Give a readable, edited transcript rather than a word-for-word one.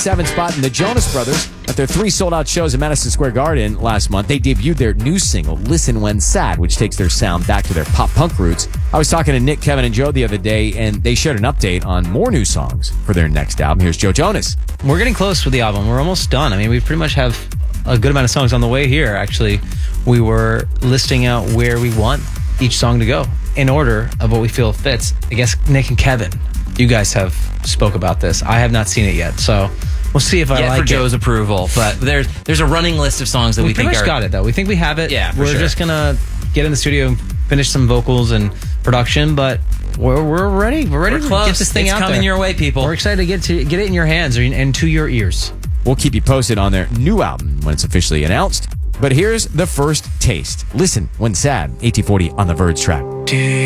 7 spot. And the Jonas Brothers, at their 3 sold-out shows at Madison Square Garden last month, they debuted their new single, Listen When Sad, which takes their sound back to their pop-punk roots. I was talking to Nick, Kevin, and Joe the other day, and they shared an update on more new songs for their next album. Here's Joe Jonas. We're getting close with the album. We're almost done. I mean, we pretty much have a good amount of songs on the way here. Actually, we were listing out where we want each song to go in order of what we feel fits. I guess Nick and Kevin, you guys have spoke about this. I have not seen it yet, so we'll see if I like it. For Joe's approval, but there's a running list of songs that we think pretty much got it, though. We think we have it. Yeah, we're just gonna get in the studio and finish some vocals and production, but we're ready. We're ready to get this thing out there. It's coming your way, people. We're excited to get it in your hands and to your ears. We'll keep you posted on their new album when it's officially announced. But here's the first taste. Listen When Sad, 1840 on the Verge track.